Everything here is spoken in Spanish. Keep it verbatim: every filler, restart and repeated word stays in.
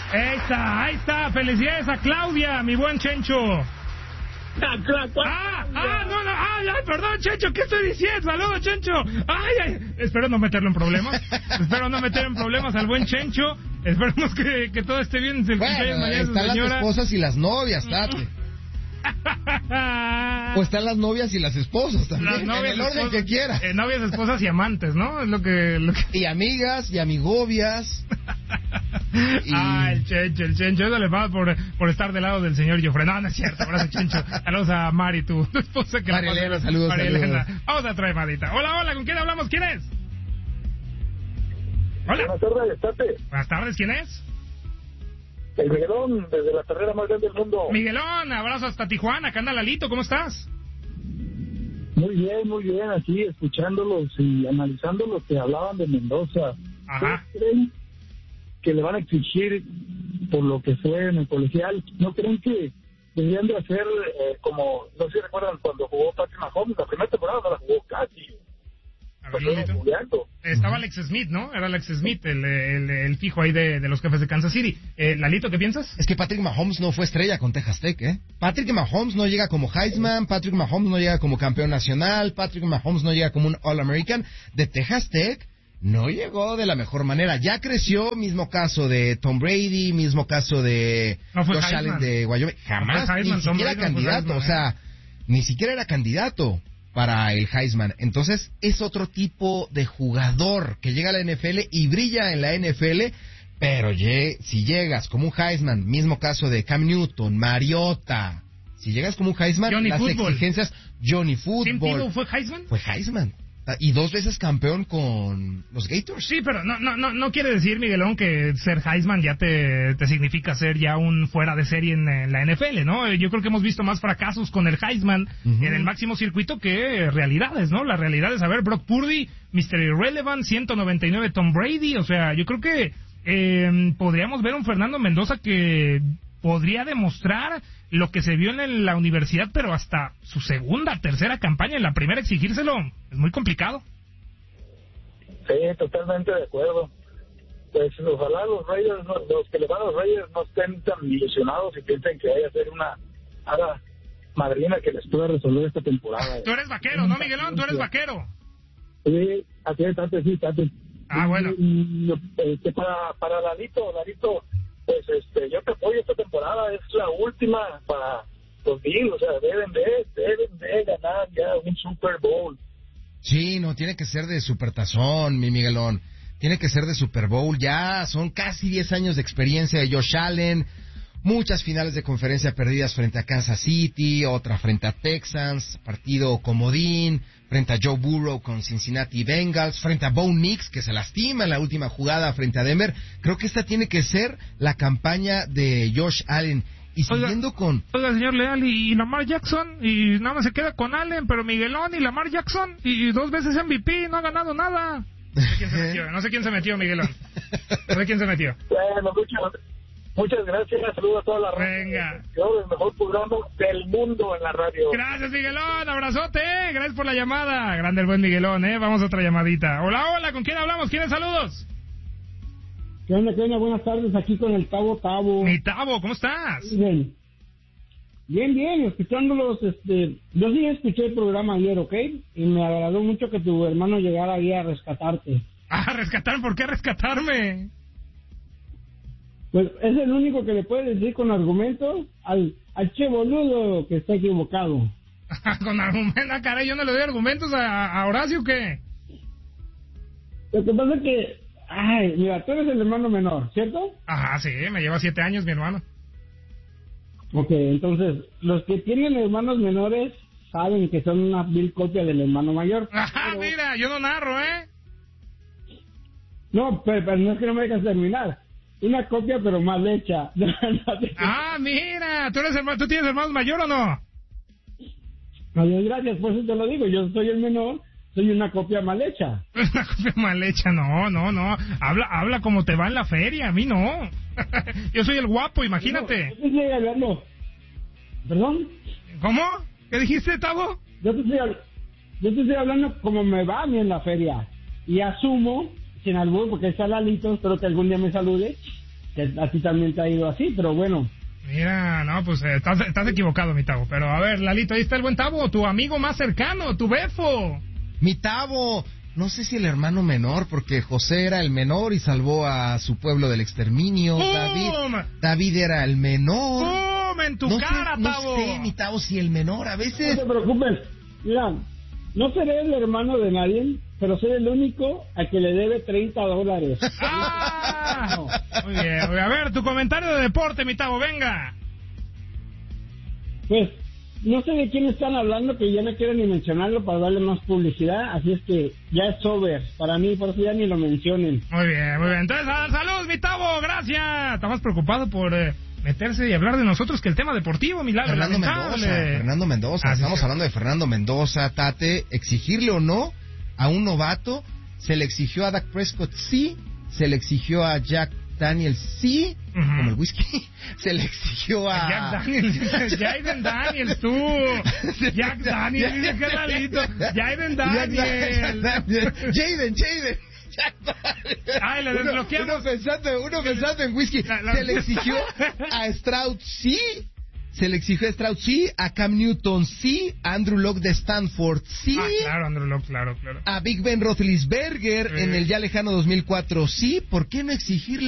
Ahí está, ahí está. Felicidades a Claudia, mi buen Chencho. Ah, ah, no, no, ay, ay, perdón, Chencho, ¿qué estoy diciendo? Saludos, Chencho. Ay, ay, espero no meterlo en problemas. Espero no meter en problemas al buen Chencho. Esperemos que, que todo esté bien. Bueno, están las esposas y las novias, Tate. O están las novias y las esposas también, las novias, en el orden esposas, que quiera. Eh, novias, esposas y amantes, ¿no? Es lo que, lo que... Y amigas y amigobias. Y... Ah, el Chencho, el Chencho, eso le va por, por estar del lado del señor Jofre. No, no es cierto, abrazo, Chencho. Saludos a Mari, tu, tu esposa. Que María Elena, saludos, María saludos. Elena. Vamos a traer madita. Hola, hola, ¿con quién hablamos? ¿Quién es? Hola. Buenas tardes, Tate. Buenas tardes, ¿quién es? El Miguelón, desde la carrera más grande del mundo. Miguelón, abrazo hasta Tijuana, acá anda Lalito, ¿cómo estás? Muy bien, muy bien, aquí escuchándolos y analizando lo que hablaban de Mendoza. Ajá. ¿Creen que le van a exigir por lo que fue en el colegial? ¿No creen que deberían de hacer eh, como, no sé si recuerdan cuando jugó Patrick Mahomes, la primera temporada no la jugó casi? A ver, estaba Alex Smith, ¿no? Era Alex Smith, el, el, el fijo ahí de, de los Jefes de Kansas City. Eh, Lalito, ¿qué piensas? Es que Patrick Mahomes no fue estrella con Texas Tech, ¿eh? Patrick Mahomes no llega como Heisman, Patrick Mahomes no llega como campeón nacional, Patrick Mahomes no llega como un All-American. De Texas Tech no llegó de la mejor manera. Ya creció, mismo caso de Tom Brady, mismo caso de no fue Josh Allen de Wyoming. Jamás, no Heisman, ni siquiera Brady, candidato, no Heisman, o sea, eh. ni siquiera era candidato para el Heisman. Entonces es otro tipo de jugador que llega a la N F L y brilla en la N F L, pero ye- si llegas como un Heisman, mismo caso de Cam Newton, Mariota, si llegas como un Heisman, Johnny las Football. exigencias, Johnny Football. ¿Tim Tebow fue Heisman? Fue Heisman. Y dos veces campeón con los Gators. Sí, pero no no no no quiere decir, Miguelón, que ser Heisman ya te, te significa ser ya un fuera de serie en, en la N F L, ¿no? Yo creo que hemos visto más fracasos con el Heisman uh-huh. en el máximo circuito que realidades, ¿no? La realidad es, a ver, Brock Purdy, mister Irrelevant, ciento noventa y nueve Tom Brady, o sea, yo creo que eh, podríamos ver un Fernando Mendoza que podría demostrar lo que se vio en la universidad, pero hasta su segunda, tercera campaña, en la primera exigírselo es muy complicado. Sí, totalmente de acuerdo. Pues ojalá los Raiders, no, los que le van a los Raiders no estén tan ilusionados y piensen que vaya a ser una hada madrina que les pueda resolver esta temporada. Tú eres vaquero, ¿no, Miguelón? Tú eres vaquero. Sí, así es, antes sí, antes. Ah, bueno. Este, para, para Lalito, Lalito, pues este, yo te apoyo esta temporada, es la última para los Bills, o sea, deben de, deben de ganar ya un Super Bowl. Sí, no, tiene que ser de supertazón, mi Miguelón, tiene que ser de Super Bowl, ya son casi diez años de experiencia de Josh Allen, muchas finales de conferencia perdidas frente a Kansas City, otra frente a Texans, partido comodín, frente a Joe Burrow con Cincinnati Bengals, frente a Bo Nix, que se lastima en la última jugada frente a Denver. Creo que esta tiene que ser la campaña de Josh Allen. Y siguiendo oiga, con... Oiga, señor Leal, y, y Lamar Jackson, y nada más se queda con Allen, pero Miguelón y Lamar Jackson, y, y dos veces M V P, no ha ganado nada. No sé quién se metió, no sé quién se metió, Miguelón. No sé quién se metió. Bueno, muchas, muchas gracias, saludos a toda la radio. Venga. Yo, el mejor programa del mundo en la radio. Gracias, Miguelón, abrazote, eh. Gracias por la llamada. Grande el buen Miguelón, eh. Vamos a otra llamadita. Hola, hola, ¿con quién hablamos? ¿Quiénes saludos? ¿Qué onda, qué onda? Buenas tardes, aquí con el Tavo Tavo. Mi Tavo, ¿cómo estás? Bien, bien, bien, escuchándolos, este, yo sí escuché el programa ayer, ¿ok? Y me agradó mucho que tu hermano llegara ahí a rescatarte. ¿A rescatar? ¿Por qué rescatarme? Pues es el único que le puede decir con argumentos al, al che boludo que está equivocado. Con argumentos, ah, caray, yo no le doy argumentos a, a Horacio, ¿qué? Lo que pasa es que, ay, mira, tú eres el hermano menor, ¿cierto? Ajá, sí, me lleva siete años mi hermano. Ok, entonces, los que tienen hermanos menores saben que son una vil copia del hermano mayor. Ajá, pero... mira, yo no narro, ¿eh? No, pero, pero no es que no me dejas terminar. Una copia, pero mal hecha. Ah, mira, ¿tú, eres hermano, ¿tú tienes hermanos mayor o no? No, gracias, por eso te lo digo, yo soy el menor. Soy una copia mal hecha. Una copia mal hecha, no, no, no. Habla, habla como te va en la feria, a mí no. Yo soy el guapo, imagínate. No, yo te estoy hablando. ¿Perdón? ¿Cómo? ¿Qué dijiste, Tavo? Yo te estoy, yo te estoy hablando como me va a mí en la feria. Y asumo, sin albur, porque está Lalito, espero que algún día me salude, que a ti también te ha ido así, pero bueno. Mira, no, pues eh, estás, estás equivocado, mi Tavo. Pero a ver, Lalito, ahí está el buen Tavo, tu amigo más cercano, tu befo. Mi Tavo, no sé si el hermano menor, porque José era el menor y salvó a su pueblo del exterminio. ¡Bum! David, David era el menor. ¡Bum! En tu no cara, sé, Tavo. No sé, mi Tavo, si el menor a No veces... te preocupes, mira, no seré el hermano de nadie, pero soy el único a que le debe treinta dólares. ¡Ah! Muy bien, muy bien. A ver, tu comentario de deporte, mi Tavo, venga. Pues, no sé de quién están hablando, que ya no quiero ni mencionarlo para darle más publicidad, así es que ya es over para mí, por eso ya ni lo mencionen. Muy bien, muy bien. Entonces, a- salud, mi Tavo, gracias. Estabas preocupado por eh, meterse y hablar de nosotros que el tema deportivo, milagro. Fernando lamentable. Mendoza, Fernando Mendoza, Ah, sí, estamos sí. hablando de Fernando Mendoza, Tate, exigirle o no a un novato, se le exigió a Dak Prescott, sí, se le exigió a Jack Daniels, sí, Ujú. como el whisky, se le exigió a... Jack Daniels, Jaden Daniels, tú. Jack Daniels, dice que Lalito. Jaden Daniels. Jaden, Jaden. Ay, le Uno, desbloqueamos. uno pensando, uno pensando en whisky. La- la- Se le exigió a Stroud, sí. Se le exigió a Stroud, sí. A Cam Newton, sí. A Andrew Locke de Stanford, sí. Ah, claro, Andrew Locke, claro, claro. A Big Ben Roethlisberger Sí. en el ya lejano dos mil cuatro, sí. ¿Por qué no exigirle